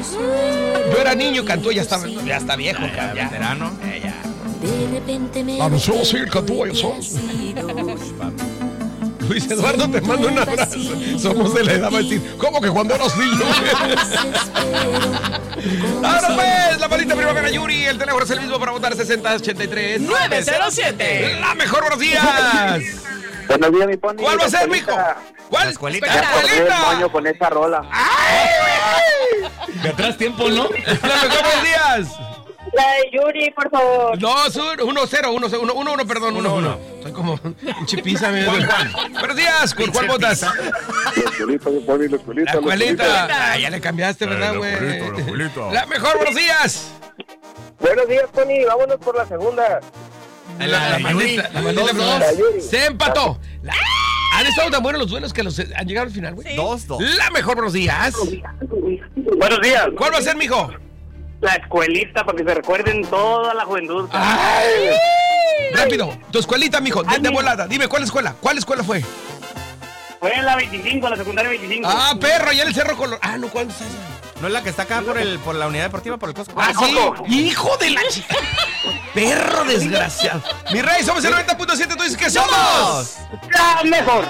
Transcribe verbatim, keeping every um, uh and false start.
Yo era niño, cantó, ya está, ya está viejo, ya, ya, ya. veterano. Eh, ya. A nosotros sí, cantó, ya somos. Luis Eduardo, te mando un abrazo. Somos de la edad, va a decir, ¿cómo que cuando eras niño? Ahora pues, la maldita primavera Yuri. El teléfono es el mismo para votar sesenta ochenta y tres nueve cero siete. La mejor, buenos días. Buenos días, mi Pony. ¿Cuál va a ser, mijo? ¿Cuál? La escuelita. Ya corrí el moño con esa rola. De atrás tiempo, ¿no? La mejor, buenos días. La de Yuri, por favor. No, uno cero, uno uno, uno, perdón, uno uno. Soy como un chipisa. Buenos días, ¿por cuál votas? La escuelita, mi Pony, la escuelita. La escuelita. Ah, ya le cambiaste, ¿verdad, güey? La mejor, buenos días. Buenos días, Pony. Vámonos por la segunda. La, la, la maldita, la maldita, La Yuri. se empató. La- han estado tan buenos los duelos que los han llegado al final, güey. Dos, dos. La mejor, buenos días. Buenos días. ¿Cuál va a ser, mijo? La escuelita, para que se recuerden toda la juventud. ¡Ay! Rápido, tu escuelita, mijo, de, de volada. Dime, ¿cuál escuela? ¿Cuál escuela fue? Fue en la veinticinco, la secundaria veinticinco. Ah, perro, allá en el Cerro Color. Ah, no, ¿cuál es esa? ¿No es la que está acá por el por la unidad deportiva, por el Costco? Ah, sí. Hijo de la chica. Perro desgraciado. Mi rey, somos el noventa punto siete. Tú dices que somos. La mejor.